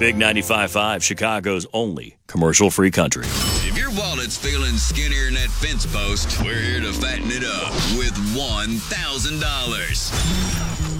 Big 95.5, Chicago's only commercial-free country. If your wallet's feeling skinnier than that fence post, we're here to fatten it up with $1,000.